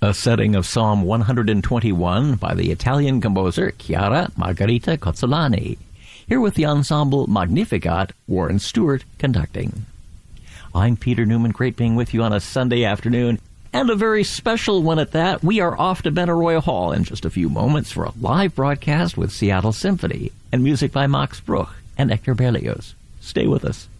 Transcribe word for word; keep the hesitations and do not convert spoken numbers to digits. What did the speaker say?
a setting of Psalm one hundred twenty-one by the Italian composer Chiara Margherita Cozzolani. Here with the ensemble Magnificat, Warren Stewart conducting. I'm Peter Newman, great being with you on a Sunday afternoon, and a very special one at that. We are off to Benaroya Hall in just a few moments for a live broadcast with Seattle Symphony and music by Max Bruch and Hector Berlioz. Stay with us.